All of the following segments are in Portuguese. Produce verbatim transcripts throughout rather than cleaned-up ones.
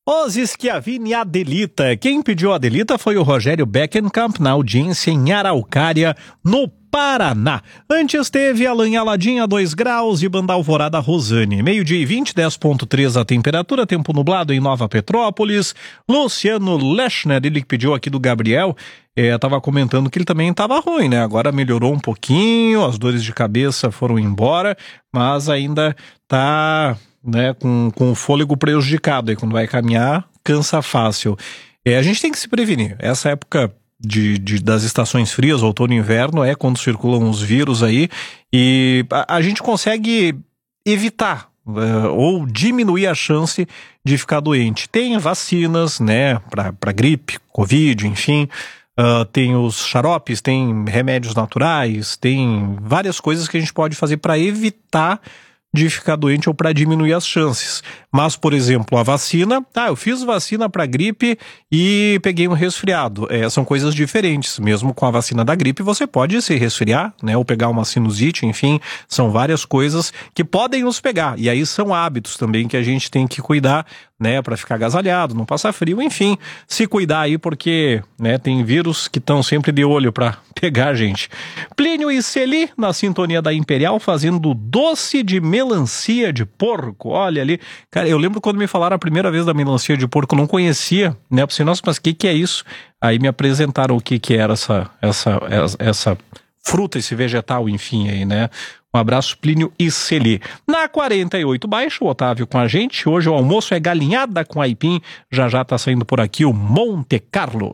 Os Schiavini Adelita. Quem pediu a Adelita foi o Rogério Beckenkamp na audiência em Araucária, no Paraná. Antes teve a Lanhaladinha, dois graus, e Banda Alvorada Rosane. Meio-dia e vinte, dez ponto três a temperatura, tempo nublado em Nova Petrópolis. Luciano Lechner, ele que pediu aqui do Gabriel, é, tava comentando que ele também tava ruim, né? Agora melhorou um pouquinho, as dores de cabeça foram embora, mas ainda tá, né, com, com o fôlego prejudicado. Aí quando vai caminhar, cansa fácil. É, a gente tem que se prevenir. Essa época De, de, das estações frias, outono e inverno, é quando circulam os vírus aí, e a, a gente consegue evitar uh, ou diminuir a chance de ficar doente. Tem vacinas, né, para gripe, covid, enfim, uh, tem os xaropes, tem remédios naturais, tem várias coisas que a gente pode fazer para evitar de ficar doente ou para diminuir as chances. Mas, por exemplo, a vacina, ah, eu fiz vacina para gripe e peguei um resfriado. É, são coisas diferentes. Mesmo com a vacina da gripe, você pode se resfriar, né, ou pegar uma sinusite, enfim, são várias coisas que podem nos pegar. E aí são hábitos também que a gente tem que cuidar, né, para ficar agasalhado, não passar frio, enfim, se cuidar aí porque, né, tem vírus que estão sempre de olho para pegar a gente. Plínio e Celi na sintonia da Imperial fazendo doce de melancia de porco. Olha ali, cara, eu lembro quando me falaram a primeira vez da melancia de porco, eu não conhecia, né, eu pensei, nossa, mas o que que é isso? Aí me apresentaram o que que era essa, essa, essa, essa fruta, esse vegetal, enfim, aí, né. Um abraço, Plínio e Celi. Na quarenta e oito baixo, o Otávio com a gente. Hoje o almoço é galinhada com aipim. Já já tá saindo por aqui o Monte Carlo.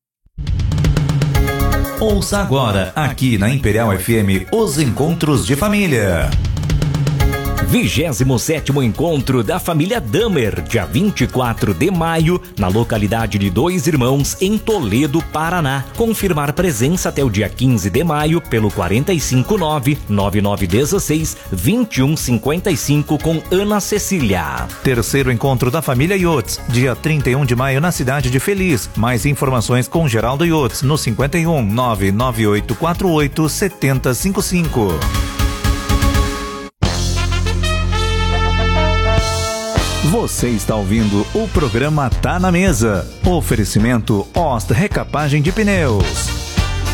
Ouça agora, aqui na Imperial F M, os encontros de família. vigésimo sétimo Encontro da Família Damer, dia vinte e quatro de maio, na localidade de Dois Irmãos, em Toledo, Paraná. Confirmar presença até o dia quinze de maio pelo quatro cinco nove, nove nove um seis, dois um cinco cinco com Ana Cecília. Terceiro Encontro da Família Yachts, dia trinta e um de maio na cidade de Feliz. Mais informações com Geraldo Yachts no cinquenta e um, nove nove oito quatro oito, sete zero cinco cinco. Você está ouvindo o programa Tá na Mesa. Oferecimento Ost Recapagem de Pneus.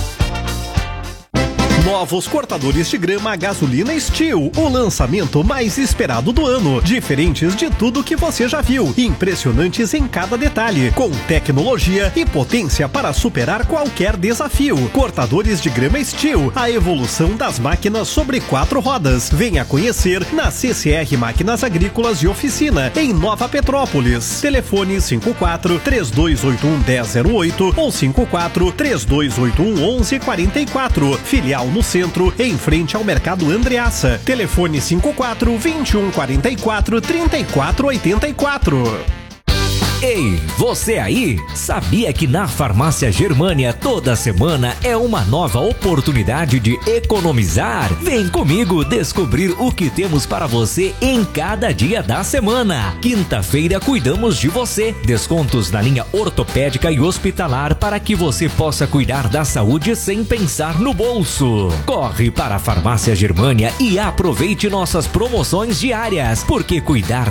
Novos cortadores de grama a gasolina Steel, o lançamento mais esperado do ano. Diferentes de tudo que você já viu, impressionantes em cada detalhe, com tecnologia e potência para superar qualquer desafio. Cortadores de grama Steel, a evolução das máquinas sobre quatro rodas. Venha conhecer na C C R Máquinas Agrícolas e Oficina, em Nova Petrópolis. Telefone cinco quatro, três dois oito um, um zero zero oito ou cinco quatro, três dois oito um, um um quatro quatro. Filial no centro, em frente ao Mercado Andreassa. Telefone cinco quatro, vinte e um quarenta e quatro, trinta e quatro oitenta e quatro. Ei, você aí? Sabia que na Farmácia Germânia toda semana é uma nova oportunidade de economizar? Vem comigo descobrir o que temos para você em cada dia da semana. Quinta-feira cuidamos de você. Descontos na linha ortopédica e hospitalar para que você possa cuidar da saúde sem pensar no bolso. Corre para a Farmácia Germânia e aproveite nossas promoções diárias, porque cuidar